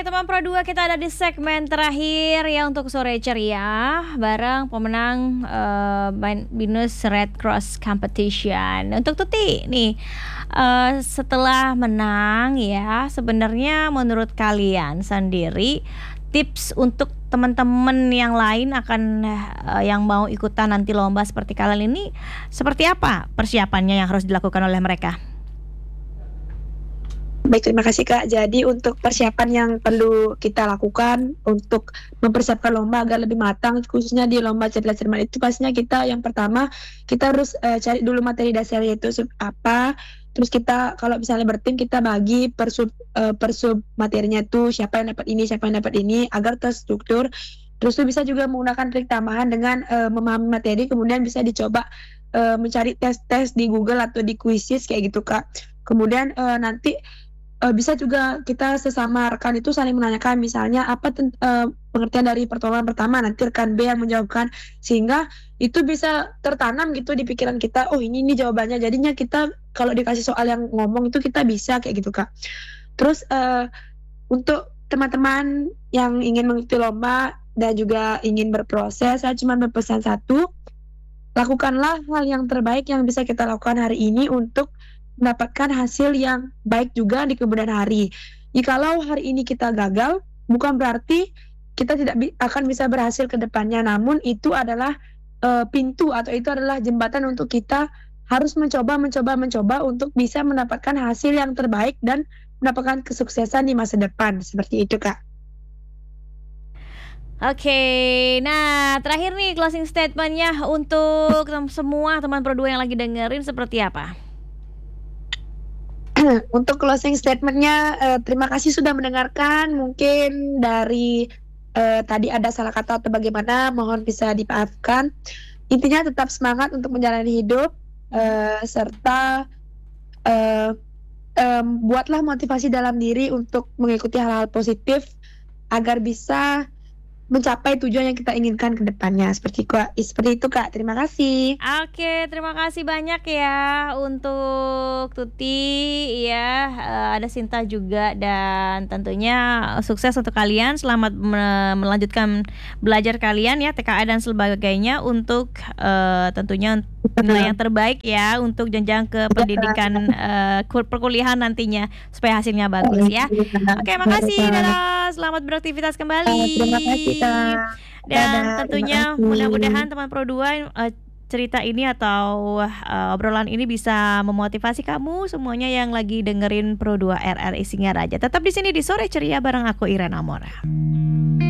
teman Pro 2, kita ada di segmen terakhir ya untuk sore ceria bareng pemenang Binus Red Cross Competition. Untuk Tuti nih, setelah menang ya, sebenarnya menurut kalian sendiri tips untuk teman-teman yang lain akan yang mau ikutan nanti lomba seperti kalian ini, seperti apa persiapannya yang harus dilakukan oleh mereka? Baik, terima kasih Kak. Jadi untuk persiapan yang perlu kita lakukan untuk mempersiapkan lomba agar lebih matang, khususnya di lomba cerdas cermat itu, pastinya kita yang pertama kita harus cari dulu materi dasarnya itu apa. Terus kita kalau misalnya bertim, kita bagi per sub materinya itu siapa yang dapat ini, siapa yang dapat ini agar terstruktur. Terus tuh bisa juga menggunakan trik tambahan dengan memahami materi, kemudian bisa dicoba mencari tes-tes di Google atau di Quizizz kayak gitu Kak. Kemudian nanti bisa juga kita sesama rekan itu saling menanyakan, misalnya apa pengertian dari pertolongan pertama, nanti rekan B yang menjawabkan, sehingga itu bisa tertanam gitu di pikiran kita, oh ini jawabannya, jadinya kita kalau dikasih soal yang ngomong itu kita bisa kayak gitu Kak. Terus untuk teman-teman yang ingin mengikuti lomba dan juga ingin berproses, saya cuma berpesan satu, lakukanlah hal yang terbaik yang bisa kita lakukan hari ini untuk mendapatkan hasil yang baik juga di kemudian hari. Jikalau hari ini kita gagal, bukan berarti kita tidak akan bisa berhasil ke depannya, namun itu adalah pintu atau itu adalah jembatan untuk kita harus mencoba untuk bisa mendapatkan hasil yang terbaik dan mendapatkan kesuksesan di masa depan. Seperti itu Kak. Oke, nah terakhir nih closing statement-nya untuk semua teman Pro 2 yang lagi dengerin seperti apa? Untuk closing statement-nya, terima kasih sudah mendengarkan. Mungkin dari tadi ada salah kata atau bagaimana, mohon bisa dimaafkan. Intinya tetap semangat untuk menjalani hidup, serta buatlah motivasi dalam diri untuk mengikuti hal-hal positif agar bisa mencapai tujuan yang kita inginkan ke depannya. Seperti itu Kak. Terima kasih. Oke, terima kasih banyak ya untuk Tuti ya, ada Sinta juga, dan tentunya sukses untuk kalian. Selamat melanjutkan belajar kalian ya, TKA dan sebagainya, untuk tentunya nilai yang terbaik ya untuk jenjang ke pendidikan perkuliahan nantinya supaya hasilnya bagus ya. Oke, makasih. Dadah, selamat beraktivitas kembali. Terima kasih Kak. Dan tentunya mudah-mudahan teman Pro 2 cerita ini atau obrolan ini bisa memotivasi kamu semuanya yang lagi dengerin Pro 2 RRI Singaraja. Tetap di sini di Sore Ceria bareng aku, Irena Amora.